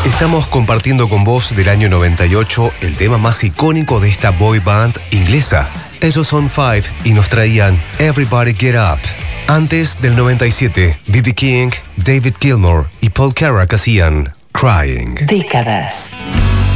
Estamos compartiendo con vos del año 98 el tema más icónico de esta boy band inglesa. Ellos son Five y nos traían Everybody Get Up. Antes del 97, B.B. King, David Gilmour y Paul Carrack hacían Crying. Décadas.